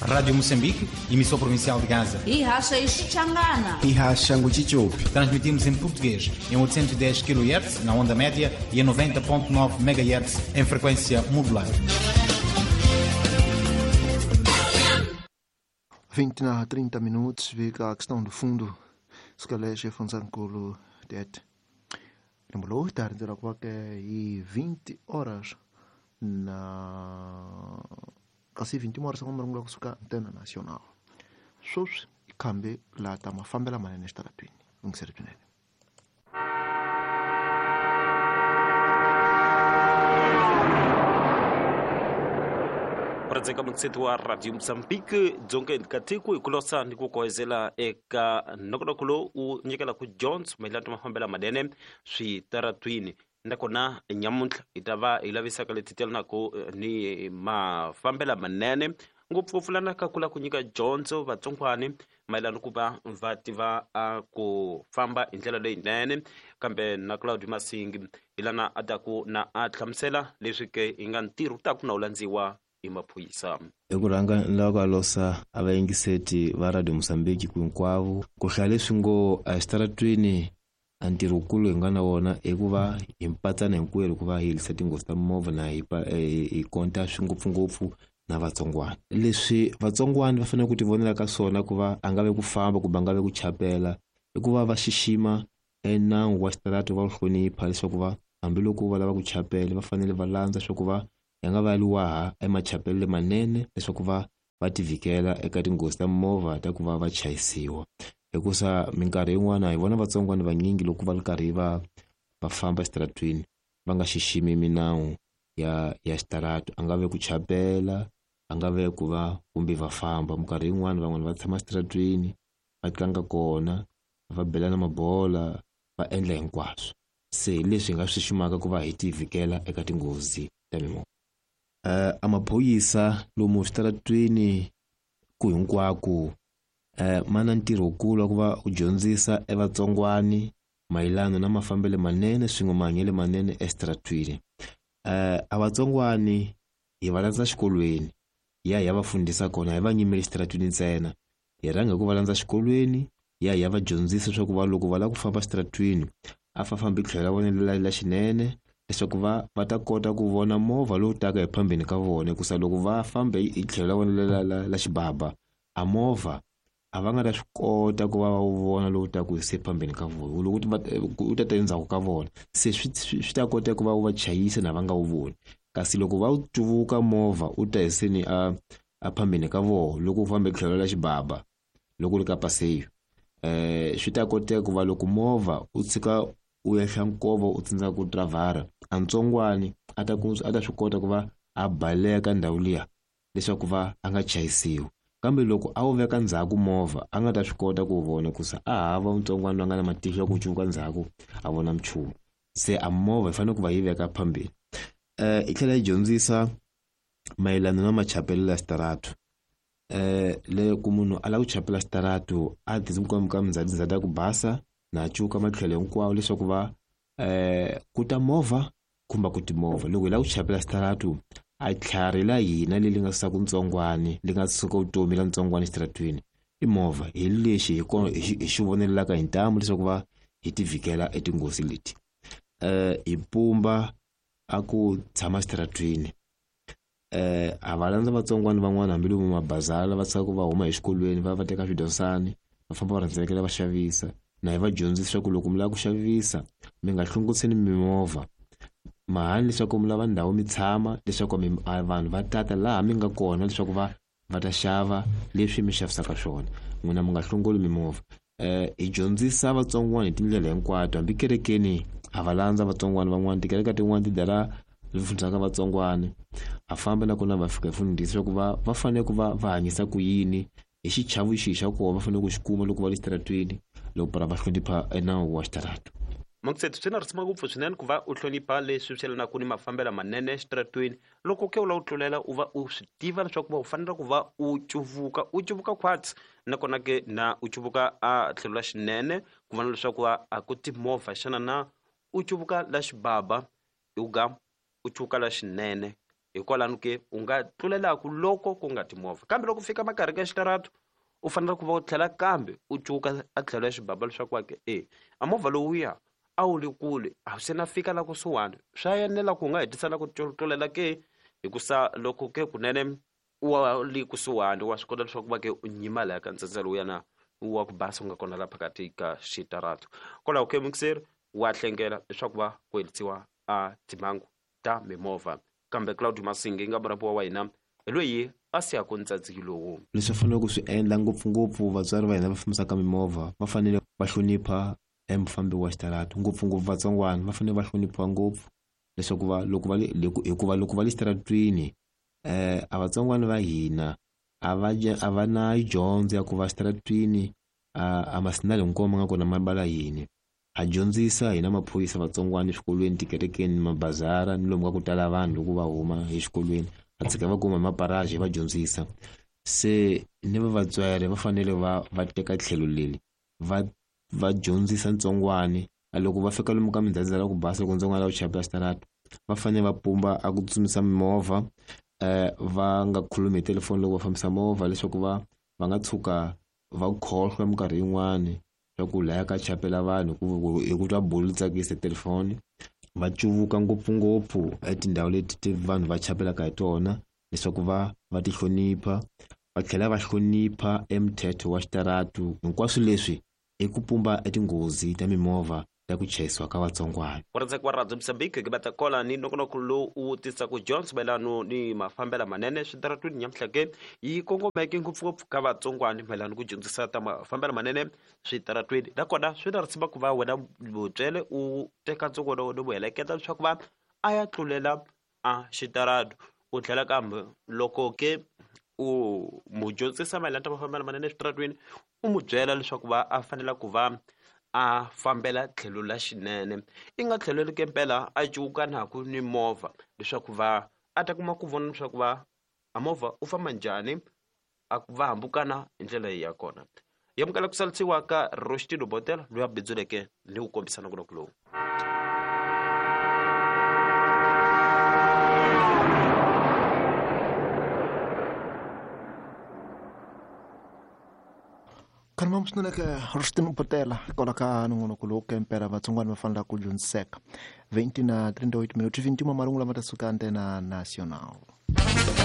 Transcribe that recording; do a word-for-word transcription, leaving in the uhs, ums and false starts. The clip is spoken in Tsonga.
Rádio Moçambique, emissão provincial de Gaza. E racha Ixixangana. E racha Nguchichupi. Transmitimos em português, em oitocentos e dez quilohertz, na onda média, e em noventa ponto nove megahertz, em frequência modular. vinte na trinta minutos, fica a questão do fundo. Se calhar, é Fonsanculo, det. Lembrou, tarde, era qualquer e vinte horas na. Quase vinte horas, como não gosto de antena nacional. Sos e cambe lá, tá uma família manhã nesta ratwini. Um certo nele. Pratseka mtsetu wa Radio Mozambique dzonke nkatiku ikulosa ndikukohezela eka nokonokulo u nyekela ku Jones mailatu mafambela madene switaratwini ndakona nyamuntlha itava ilavisaka letitela nako ni mafambela manene ngopfu lana ka kula ku nyika dyondzo vatsongwani mayelana ku va va tiva a ku famba hi ndlela leyinene kambe na Claudio Masingi ilana a taku na a hlamusela leswi ke hi nga ntirho ta ku na ulandziwa hi maphorisa. I ku rhanga loko a losa a vayingiseti va Radio Mozambique hinkwavo ku hlaya leswi ngo a xitaratwini a ntirho wukulu hi nga na wona i ku va hi mpatsana hinkwerhu ku va hi hilisa tinghozi ta mimovha na hi hi konta swi ngopfungopfu na vatsongwana. Leswi vatsongwana va fanele ku tivonela ka swona ku va a nga ve ku famba kumbe a nga ve ku chapela i ku va va xixima enawu wa xitarata va wu hlonipha leswaku va hambiloko va lava ku chapela va fanele va landza swa ku va ya nga va liwaha emachapelele manene leswaku va va tivikela eka tinghozi ta mimovha ta ku va va chayisiwa. Hikusa minkarhi yin'wana hi vona vatsongwana vanyingi loko va ri karhi va va famba xitaratwini va nga xiximi minawu ya ya xitarata a nga ve ku chapela a nga ve ku va kumbe va famba minkarhi yin'wana van'wana va tshama xitaratwini va tlanga kona va belana mabola va endla hinkwaswo se leswi hi nga swi xiximaka ku va hi tivikela eka tinghozi ta mimovha. Uh, amaphoyisa lomu xitaratwini ku hinkwako uh, ma na ntirho wukulu wa ku va u dyondzisa evatsongwani mayelana na mafambele manene swin'we mahanyele manene exitaratwini. Uh, a vatsongwani hi va landza xikolweni ya hi ya va fundisa kona hi va nyimeli xitaratwini ntsena hi rhanga ku va landza xikolweni ya hi ya va dyondzisa swa ku va loko va lava ku famba xitaratwini a fa fambi tlhela vonela la xinene leswaku va va ta kota ku vona movha lowu taka hi phambeni ka vona hikusa loko va fambe hi tlhela vona la, la, la xibaba a movha a va nga ta swi kota ku va va wu vona lowu taka hi se phambeni ka vona loko u ta ta endzhaku ka vona se swi swi ta kota ku va wu va chayisa na va nga wu voni kasi loko va wu tuvuka movha u ta hiseni a a phambeni ka vona loko u fambe tlhelo la xibaba loko ri ka paseyo eh swi ta kota ku va loko movha u tshika u yehla nkovo u tsindza ku travara antsongwani a ta ku a ta swi kota ku va a baleka ndhawu liya leswaku va a nga chayisiwi kambe loko a wu veka ndzhaku movha a nga ta swi kota ku vona kusa a hava untsongwana a nga na matihlo ya ku cuvuka ndzhaku a vona mchumu se a movha i fanele ku va yi veka phambeni. Eh i tlhela yi dyondzisa mayelana na machapelelo ya xitarata eh le ku munhu a lava ku chapela xitarata a tizimikomo ka mindzadzindzata ya ku basa na cuka matlhelo hinkwawo leswaku va eh ku ta movha kumba ku timovha loko hi lava ku chapela xitarata a tlharela hina leli nga saku ntsongwani li nga suka vutomi la ntsongwani xitaratwini i movha hi lexi hi kona hi xi vonelaka hi ntamu leswaku va hi tivikela etinghozi leti. Eh hi pumba a ku tshama xitaratwini eh a va landza vatsongwani van'wana hambiloko mabazala va tsaka ku va huma exikolweni va va teka swidyondzani va famba va rhandzekela va xavisa na hi va dyondzisa ku loko mi lava ku xavisa mi nga hlungutseni mimovha mahani leswaku mi lava ndhawu mi tshama leswaku vanhu va tata laha mi nga kona leswaku va va ta xava leswi mi xavisaka swona n'wina mi nga hlongoli mimovha. Eh hi dyondzisa vatsongwana hi tindlela hinkwato hambi kerekeni a va landza vatsongwana van'wana tikereka tin'wana ti dala lifundisaka vatsongwana a famba na kona va fika fundisa leswaku va va fanele ku va va hanyisa ku yini hi xichavu xi xa kona va fanele ku xi kuma loko va le xitaratwini loko para va hlonipha enawu wa xitarata. Moksetso swi na risima ngopfu swinene ku va u hlonipha leswi swi yelanaka ni mafambela manene exitaratwini loko ke u lava u tlulela u va u swi tiva leswaku va u fanele ku va u cuvuka u cuvuka khwatsi nakona ke na u cuvuka a tlhelo la xinene ku vona leswaku va a ku timovha xana na u cuvuka la xibaba u ga u cuvuka la xinene hikwalaho ke u nga tlulelaku loko ku nga timovha. Kambe loko fika makarhi ka xitarata u fanele ku va u tlhela kambe u cuka a tlhelo ya xibaba leswaku wa ke e a movha lowuya a wu le kule a wu se na fika la kusuhani swa enela ku nga hetisela ku tlulela ke hikusa loko ke kunene wa le kusuhani wa swi kota leswaku va ke u nyima laya ka ntsentselo wu yana wa ku basa u nga kona la phakati ka xitarata. Kwalaho ke mukiseri wa hlengela leswaku va ku helisiwa a timhangu ta mimovha. Kambe Claudio Masingi nga murapo wa hina hi loyi a siyaku ntsatsi lowu. Leswi fanele ku swi endla ngopfungopfu vatswari va hina va fambisaka mimovha va fanele va hlonipha emufambi wa xitarata ngopfungopfu vatsongwana va fanele va hloniphiwa ngopfu leswaku va loko va hikuva loko va le xitaratweni eh a vatsongwana va hina a va a va na dyondzo ya ku va xitaratweni a masinali hinkwawo ma nga kona ma bala yini. A dyondzisa hina maphorisa vatsongwana exikolweni tikerekeni mabazara ni lomu ka ku tala vanhu loko va huma exikolweni va tshika va kuma maparaje va dyondzisa. Se ni va vatswari va fanele va va teka tlhelo leli va va dyondzisa ntsongwane loko va fika lomu ka mindzhandzala ku basa loko ntsongwana la ku chapela xitarata va fanele va pumba a ku tsutsumisa mimovha eh va nga khulumi hi telefoni loko va fambisa movha leswaku va va nga tshuka va khohlwa minkarhi yin'wani swa ku laya ka chapela vanhu hi ku twa bulu tsakisa telefoni. Va cuvuka ngopfungopfu etindhawu leti vanhu va chapelaka hi tona leswaku va va ti hlonipha va tlhela va hlonipha emthetho wa xitarata. Hinkwaswo leswi i ku pumba etinghozi ta mimovha ya ku chayisiwa ka vatsongwana. Kurandzeka wa Radio Mozambique ke bata kola ni nokonoko lowu u tisa ku Jones mayelano ni mafambela manene switaratweni nyamuhla ke yi kongomeke ngopfungopfu ka vatsongwana mayelano ku dyondzisa ta mafambela manene switaratweni nakona swi ta risiba ku va wena vutswele u teka ntsongwana wo vu heleketa leswaku va a ya tlulela a xitarata u tlhela kambe loko ke u mu dyondzisa mayelana ta mafambela manene switaratweni u mu byela leswaku va a fanela ku va a fambela tlhelo la xinene i nga tlheleli ke mpela a cuka naku ni movha leswaku va a ta kuma ku vona leswaku va a movha u famba njhani a va hambukana hi ndlela yi ya kona. Yamukela ku salisiwa ka Rostino Botela loyi a bindzuleke ni ku kombisa nongonoko lowu. Kan vamos no que Rostino Botela coloca nongonoko lowu kempera vatsongwana va fanela ku dyondziseka. vinte na trinta e oito minutos vinte e uma marungu lama ta suka Antena Nacional.